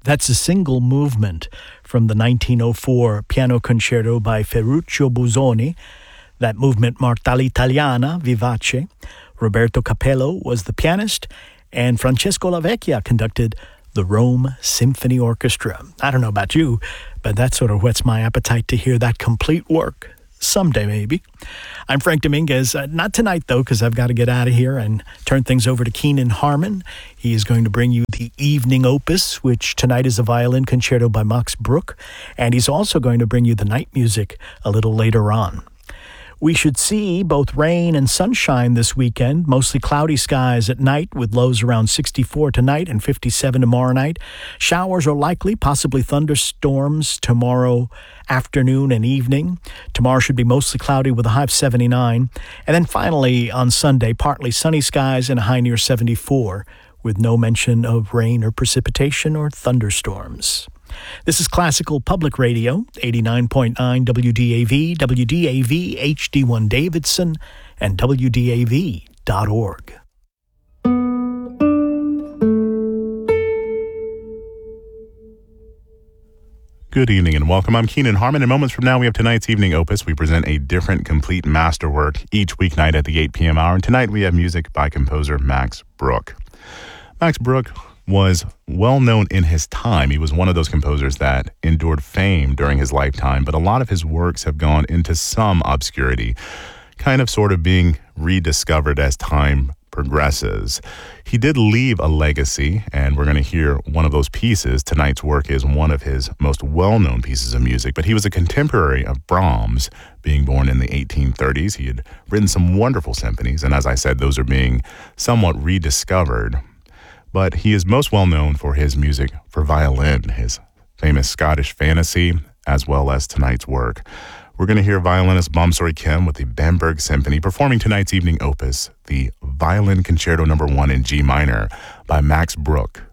That's a single movement from the 1904 piano concerto by Ferruccio Busoni. That movement marked All'Italiana, vivace. Roberto Capello was the pianist, and Francesco Lavecchia conducted the Rome Symphony Orchestra. I don't know about you, but that sort of whets my appetite to hear that complete work. Someday, maybe. I'm Frank Dominguez. Not tonight, though, because I've got to get out of here and turn things over to Keenan Harmon. He is going to bring you the evening opus, which tonight is a violin concerto by Max Bruch, and he's also going to bring you the night music a little later on. We should see both rain and sunshine this weekend, mostly cloudy skies at night with lows around 64 tonight and 57 tomorrow night. Showers are likely, possibly thunderstorms tomorrow afternoon and evening. Tomorrow should be mostly cloudy with a high of 79. And then finally on Sunday, partly sunny skies and a high near 74 with no mention of rain or precipitation or thunderstorms. This is Classical Public Radio, 89.9 WDAV, WDAV HD1 Davidson, and WDAV.org. Good evening and welcome. I'm Keenan Harmon. In moments from now, we have tonight's evening opus. We present a different, complete masterwork each weeknight at the 8 p.m. hour. And tonight we have music by composer Max Bruch. Max Bruch was well known in his time. He was one of those composers that endured fame during his lifetime, but a lot of his works have gone into some obscurity, kind of sort of being rediscovered as time progresses. He did leave a legacy, and we're going to hear one of those pieces. Tonight's work is one of his most well-known pieces of music, but he was a contemporary of Brahms, being born in the 1830s. He had written some wonderful symphonies, and as I said, those are being somewhat rediscovered. But he is most well known for his music for violin, his famous Scottish Fantasy, as well as tonight's work. We're going to hear violinist Bomsori Kim with the Bamberg Symphony performing tonight's evening opus, the Violin Concerto No. 1 in G minor by Max Bruch.